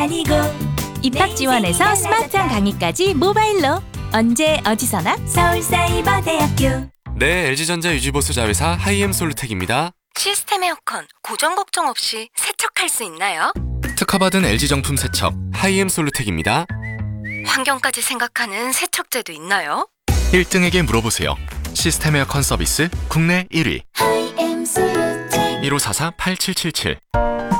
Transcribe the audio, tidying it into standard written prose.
아니고 입학 지원에서 스마트한 강의까지 모바일로 언제 어디서나 서울사이버대학교. 네, LG전자 유지보수 자회사 하이엠솔루텍입니다. 시스템 에어컨 고장 걱정 없이 세척할 수 있나요? 특허받은 LG 정품 세척 하이엠솔루텍입니다. 환경까지 생각하는 세척제도 있나요? 1등에게 물어보세요. 시스템 에어컨 서비스 국내 1위 하이엠솔루텍. 1544-8777